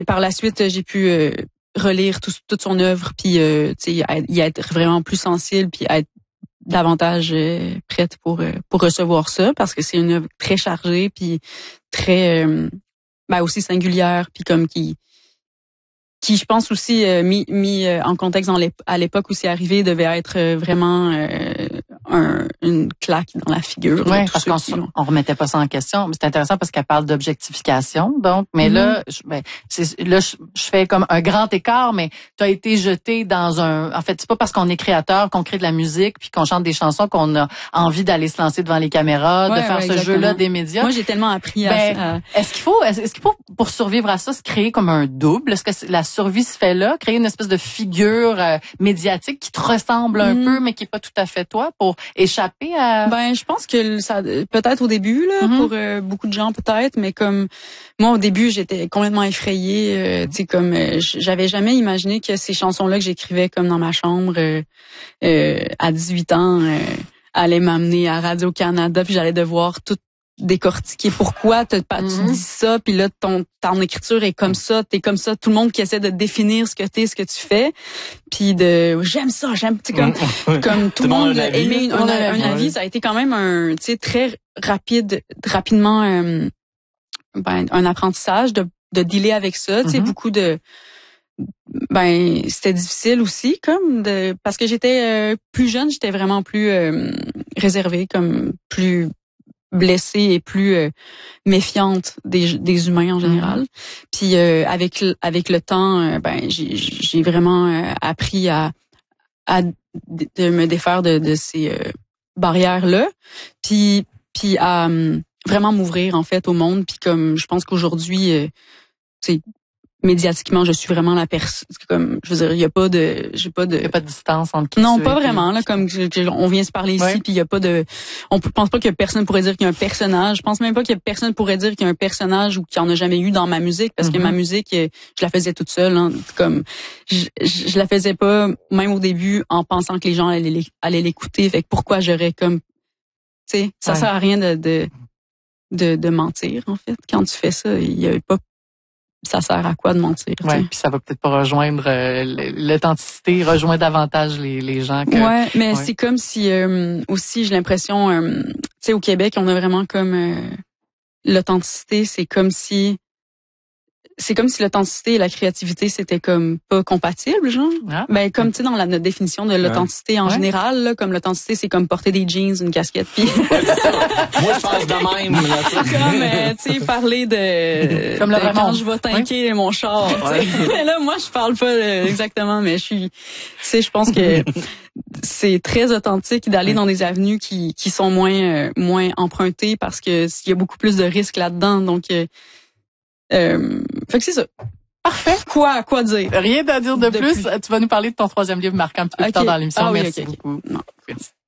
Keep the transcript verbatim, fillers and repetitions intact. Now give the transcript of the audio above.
par la suite, j'ai pu euh, relire tout, toute son œuvre, puis euh, tu sais, y être vraiment plus sensible, puis être davantage euh, prête pour euh, pour recevoir ça, parce que c'est une œuvre très chargée, puis très euh, ben aussi singulière, puis comme qui qui je pense aussi euh, mis mis euh, en contexte dans l'ép- à l'époque où c'est arrivé, devait être euh, vraiment euh, un, une claque dans la figure. Oui, là, parce qu'on qui, on remettait pas ça en question. Mais c'est intéressant parce qu'elle parle d'objectification. Donc, mais mm-hmm. là, je, ben, c'est, là, je, je fais comme un grand écart, mais tu as été jeté dans un. En fait, c'est pas parce qu'on est créateur qu'on crée de la musique puis qu'on chante des chansons qu'on a envie d'aller se lancer devant les caméras, ouais, de faire ouais, ce exactement. jeu-là des médias. Moi, j'ai tellement appris ben, à, à. Est-ce qu'il faut, est-ce qu'il faut pour survivre à ça, se créer comme un double? Est-ce que la survie se fait là, créer une espèce de figure euh, médiatique qui te ressemble un mm. peu, mais qui est pas tout à fait toi, pour échapper à... Ben, je pense que ça, peut-être au début, là, mm-hmm. pour euh, beaucoup de gens peut-être, mais comme moi au début, j'étais complètement effrayée. Euh, tu sais, comme euh, j'avais jamais imaginé que ces chansons-là que j'écrivais comme dans ma chambre euh, euh, à dix-huit ans euh, allaient m'amener à Radio-Canada, puis j'allais devoir tout décortiquer pourquoi tu mm-hmm. dis ça, puis là ton ton écriture est comme ça, t'es comme ça, tout le monde qui essaie de définir ce que t'es, ce que tu fais, puis de j'aime ça, j'aime, tu sais, comme mm-hmm. comme tout, tout le monde a aimé un, un, un avis, ça a été quand même un, tu sais, très rapide, rapidement euh, ben un apprentissage de de dealer avec ça, tu sais, mm-hmm. beaucoup de ben c'était difficile aussi comme de parce que j'étais euh, plus jeune, j'étais vraiment plus euh, réservée, comme plus blessée et plus euh, méfiante des des humains en général. Mm-hmm. Puis euh, avec avec le temps, euh, ben j'ai j'ai vraiment euh, appris à à de me défaire de de ces euh, barrières là. Puis puis à um, vraiment m'ouvrir en fait au monde. Puis comme je pense qu'aujourd'hui, euh, tu sais, médiatiquement, je suis vraiment la personne. Comme je veux dire, il y a pas de, j'ai pas de. Il y a pas de distance entre qui non, tu pas es vraiment. Là, comme je, je, on vient se parler ici, ouais. Puis il y a pas de. On pense pas que personne pourrait dire qu'il y a un personnage. Je pense même pas que personne pourrait dire qu'il y a un personnage ou qu'il y en a jamais eu dans ma musique, parce mm-hmm. que ma musique, je la faisais toute seule. Hein, comme je, je, je la faisais pas même au début en pensant que les gens allaient, allaient l'écouter. Fait que pourquoi j'aurais comme, tu sais, ça ouais. sert à rien de, de de de mentir en fait. Quand tu fais ça, il y a pas ça sert à quoi de mentir? Ouais, puis ça va peut-être pas rejoindre euh, l'authenticité, rejoindre davantage les, les gens. Que, ouais, mais ouais. C'est comme si euh, aussi j'ai l'impression, euh, tu sais, au Québec, on a vraiment comme euh, l'authenticité, c'est comme si c'est comme si l'authenticité et la créativité c'était comme pas compatible, genre. Ah. Ben comme tu sais dans la notre définition de l'authenticité ouais. en ouais. général, là, comme l'authenticité c'est comme porter des jeans, une casquette, puis. Moi je pense de même. Là, comme euh, tu sais parler de comme de le quand je vais tanker ouais. mon char. Ouais. Mais là moi je parle pas euh, exactement, mais je suis, tu sais je pense que c'est très authentique d'aller ouais. dans des avenues qui qui sont moins euh, moins empruntées parce que il y a beaucoup plus de risques là-dedans, donc. Euh, Euh, fait que c'est ça. Parfait. Quoi, quoi dire? Rien à dire de Depuis... plus. Tu vas nous parler de ton troisième livre marquant un petit peu okay. plus tard dans l'émission. Ah, oui, Merci okay, beaucoup. Okay. Non. Merci.